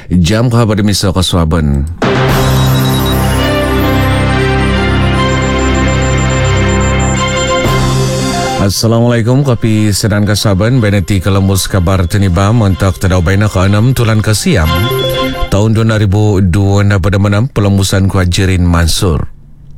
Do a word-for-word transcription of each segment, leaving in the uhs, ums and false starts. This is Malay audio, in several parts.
Jam kahabar misa kaswaban. Assalamualaikum, kapi sedang kasaban beneti kalamus kabar teniba mentak tadau baina ke enam tulan ke siam tahun dua ribu dua na pada menam pelemusan kuajirin Mansur.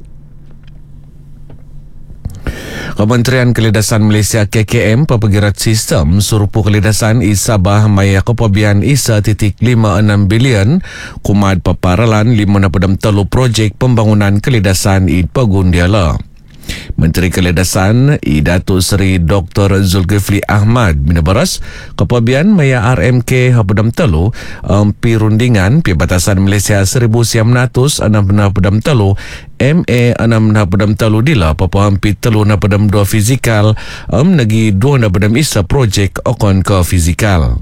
Kementerian Kelidasan Malaysia K K M pepegirat sistem surupu kelidasan i Sabah maya kepabian isa titik lima enam bilion kumad paparalan lima na padam telu projek pembangunan kelidasan i Pagundiala. Menteri Kelidasan I Datuk Seri Doktor Zulkifli Ahmad minabaras kepabian maya R M K hapadam telu um, pi rundingan pi batasan Malaysia seribu siam natus enam na padam telu M A enam na padam telu dila papaham pi telu na padam dua fizikal um, nagi dua na padam isa projek okon ke fizikal.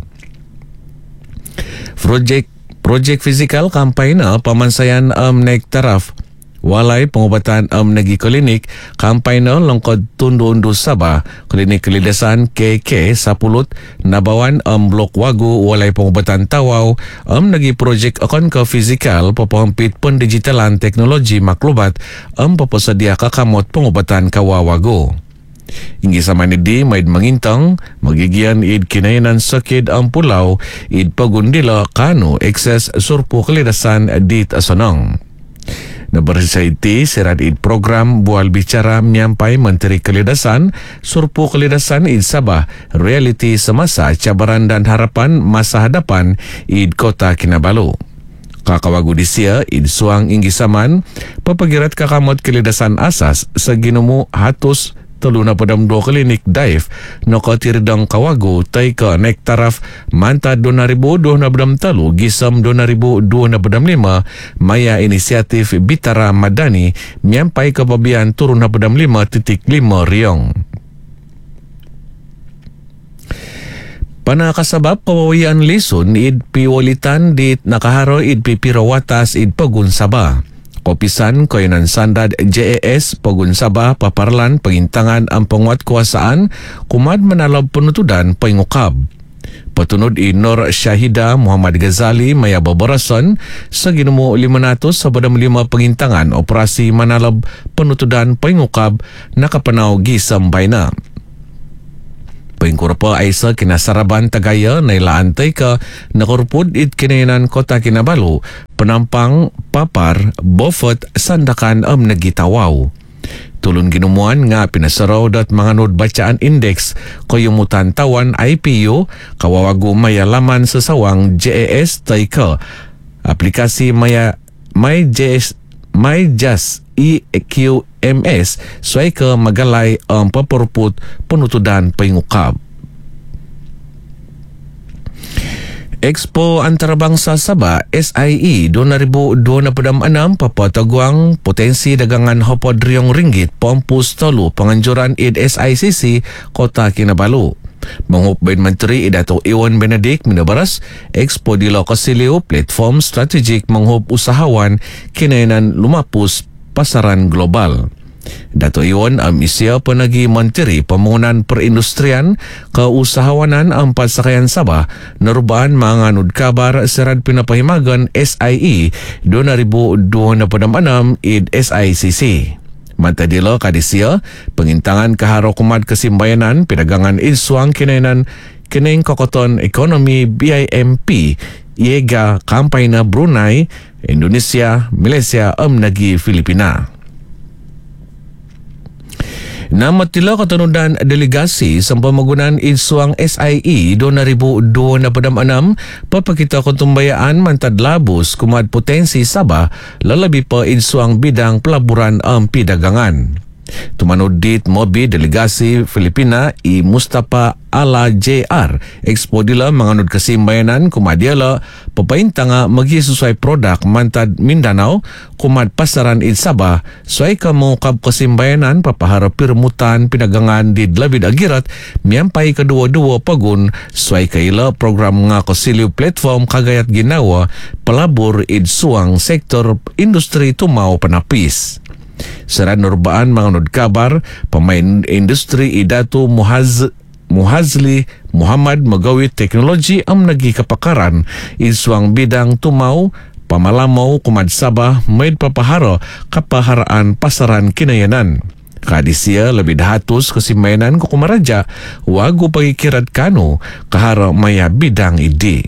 Projek projek fizikal kampanye pamansayan um, naik taraf walai pengobatan um, negi klinik kampanye lengkot tundu undu Sabah klinik kelidasan K K Sapulut nabawan um, blok wagu walai pengobatan tawau um, negi projek akon ke fizikal papahampit pendigitalan teknologi maklumat um, papasedia kakamot pengobatan kawawagu. Hingga sama ini maid mengintang magigian id kinayanan sakit am pulau id Pagundila kanu ekses surpu kelidasan di Tasonong. Nabersaiti serat id program bual bicara menyampai Menteri Kelidasan surpu kelidasan id Sabah realiti semasa cabaran dan harapan masa hadapan id Kota Kinabalu. Kakawagu disia id suang inggisaman pepegirat kakamot kelidasan asas seginumu hatus teluna padam dua klinik daif nokotir dang kawagu tai ke nek taraf manta dua ribu dua na padam telu gisam dua ribu dua na padam lima maya inisiatif Bitara Madani menyampai kepabian turun na padam lima titik lima riong. Pana kasabab kawawian lisun id piwalitan di nakaharo id pipirawatas id Pagun Sabah. Kopisan Koinan Sandad J A S Pagun Sabah paparlan pengintangan ang penguat kuasaan kumad menalab penutudan pengukab. Petunud i Nur Syahida Muhammad Ghazali maya babarasan seginumu lima ratus sabadam lima pengintangan operasi menalab penutudan pengukab nakapanau gisam baina. Pengkurpa Aisa kinasaraban Tagaya naila antay ka nakurpud it kinayanan Kota Kinabalu penampang papar bofot sandakan am nagitawaw. Tulun ginumuan nga pinasaraw dat manganod bacaan indeks koyumutan tawan I P U kawawagu maya laman sa sawang J A S tay ka aplikasi maya may J S may just E Q M S suay ke magalay ang papurput penutudan pengukab. Expo Antarabangsa Sabah S I E dua ribu dua na padam enam papataguang potensi dagangan hopod riyong ringgit pompus tolu penganjuran id S I C C Kota Kinabalu. Menghup bain Menteri Datuk Iwan Benedik minabaras Expo di lokasiliu platform strategik menghup usahawan kinayanan lumapus pasaran global. Dato' Iwan am isya penagi Menteri Pembangunan Perindustrian Keusahawanan ang Pasakayan Sabah nerubaan manganud kabar serad pinapahimagan S I E dua ribu dua na padam enam id S I C C. Matadilo kadisya pengintangan kaharo kumad kesimbayanan pedagangan insuang kinayanan kining kokoton ekonomi B I M P iega kampanye Brunei, Indonesia, Malaysia am nagi Filipina. Nama tila katanudan delegasi sampai menggunakan insuang S I E dua ribu dua na padam enam papakita kontumbayaan mantad labus kumad potensi Sabah lalabi pa insuang bidang pelaburan am pidagangan. Tumanod dit mobi delegasi Filipina i Mustafa Ala J R Expo dila manganod kasimbayanan kumadiala papaintanga magi sesuai produk mantad Mindanao kumad pasaran id Sabah suay ka mengukab kasimbayanan papaharap pirmutan pinagangan di labid agirat miyampai kedua-dua pagun suay kaila program nga kosiliu platform kagayat ginawa pelabur id suang sektor industri tumau panapis. Serat nurbaan mangunod kabar pemain industri idatu Muhaz Muhazli Muhammad Magawi teknologi am nagi kapakaran isuang bidang tumau pamalamaw kumad Sabah maid papaharo kapaharaan pasaran kinayanan. Kadisia lebih dahatus kesimainan ko kumaraja wagu pagikirat kanu kahara maya bidang idi.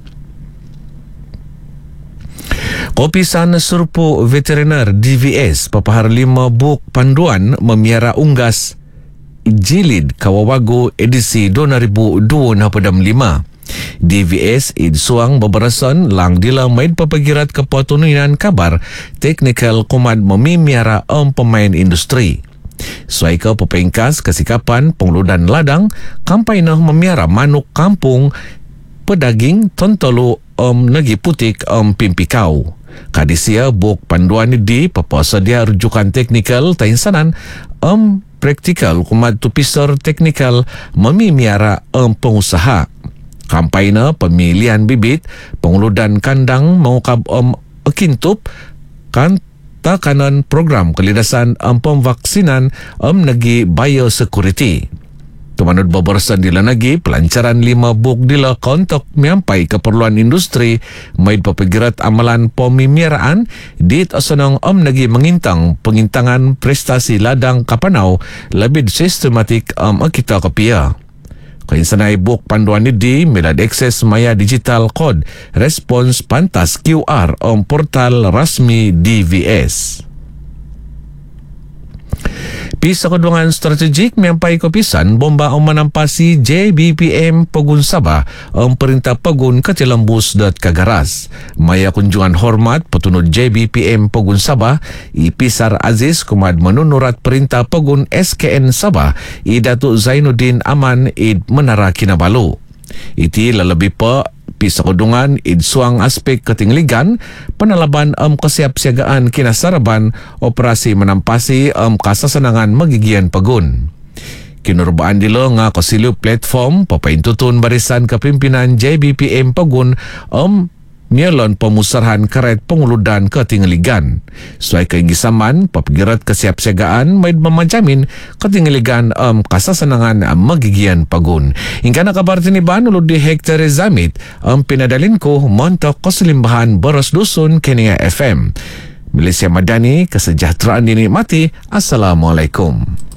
Kopisan Surpo Veteriner D V S papahar lima buk panduan memiara unggas jilid kawawago edisi dua ribu dua puluh lima. D V S idsuang babarasan lang dila maid papagirat kepotununan kabar teknikal kumad memimiara ang pemain industri. Suaika pepengkas kesikapan pengeludan ladang kampai nah memiara manuk kampung pedaging tontolu om nagi putik om pimpikau. Kadisia buk panduan di papasadia rujukan teknikal tainsanan om praktikal kumat tupisor teknikal memimiara om pengusaha. Kampaina pemilihan bibit pengeludan kandang mengukab om kintup kan takanan program kelidasan am pemvaksinan am nagi biosecurity. Tumanod babarsan dila nagi pelancaran lima buk dila kontok miampai keperluan industri maid papagirat amalan pemimiraan dit asanang am nagi mengintang pengintangan prestasi ladang kapanau lebih sistematik am kita kapia. Kainsanay buk panduan ni di milad akses maya digital code response pantas Q R om portal rasmi D V S. Pisa kedungan strategik miampai kopisan bomba om manampasi J B P M Pogun Sabah om perintah Pogun Kacilambus dat Kagaras. Maya kunjungan hormat petunut J B P M Pogun Sabah Ipisar Aziz kumad menunurat perintah Pogun S K N Sabah I Datuk Zainuddin Aman id Menara Kinabalu. Iti lalabi pa pisa kedungan idsuang aspek ketingligan penalaban am kesiapsiagaan kinasaraban operasi menampasi am kasasanangan magigian Pogun. Kinurbaan dilo nga kosilu platform papaintutun barisan kepimpinan J B P M Pogun am nialon pemusarahan karet penguludan ketingligan. Suai keingisaman papigirat kesiapsiagaan maid memajamin ketingligan am um, kasasanangan am magigian Pogun. Hingga na kabar tiniban ulod di Hector Zamit ang um, pinadalin ko montok koselimbahan boros dusun Kenia F M. Malaysia Madani, kesejahteraan dinikmati. Assalamualaikum.